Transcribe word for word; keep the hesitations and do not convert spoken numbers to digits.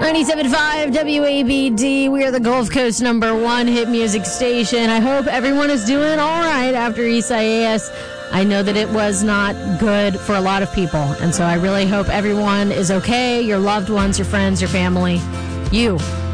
ninety-seven point five W A B D. We are the Gulf Coast number one hit music station. I hope everyone is doing all right after Isaias. I know that it was not good for a lot of people, and so I really hope everyone is okay, your loved ones, your friends, your family, you.